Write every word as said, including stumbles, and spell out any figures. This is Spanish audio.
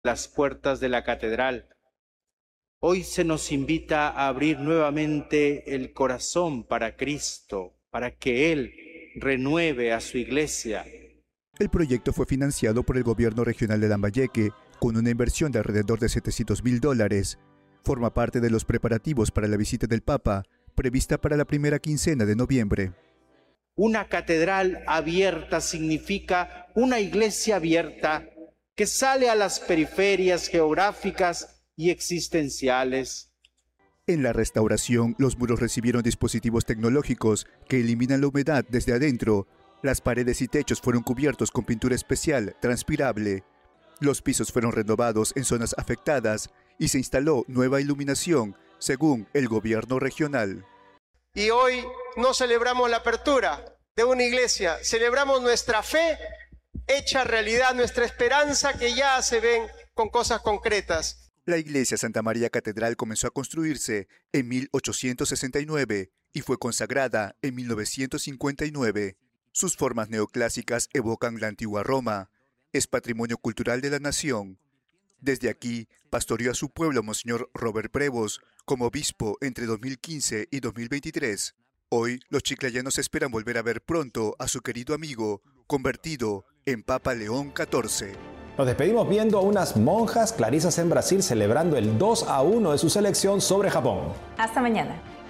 las puertas de la catedral. Hoy se nos invita a abrir nuevamente el corazón para Cristo, para que Él renueve a su iglesia. El proyecto fue financiado por el gobierno regional de Lambayeque con una inversión de alrededor de setecientos mil dólares. Forma parte de los preparativos para la visita del Papa, prevista para la primera quincena de noviembre. Una catedral abierta significa una iglesia abierta que sale a las periferias geográficas y existenciales. En la restauración, los muros recibieron dispositivos tecnológicos que eliminan la humedad desde adentro. Las paredes y techos fueron cubiertos con pintura especial, transpirable. Los pisos fueron renovados en zonas afectadas y se instaló nueva iluminación, según el gobierno regional. Y hoy no celebramos la apertura de una iglesia, celebramos nuestra fe hecha realidad, nuestra esperanza que ya se ven con cosas concretas. La iglesia Santa María Catedral comenzó a construirse en mil ochocientos sesenta y nueve y fue consagrada en mil novecientos cincuenta y nueve. Sus formas neoclásicas evocan la antigua Roma. Es patrimonio cultural de la nación. Desde aquí, pastoreó a su pueblo Monseñor Robert Prevost como obispo entre dos mil quince y dos mil veintitrés. Hoy, los chiclayanos esperan volver a ver pronto a su querido amigo, convertido en Papa León catorce. Nos despedimos viendo a unas monjas clarisas en Brasil celebrando el dos a uno de su selección sobre Japón. Hasta mañana.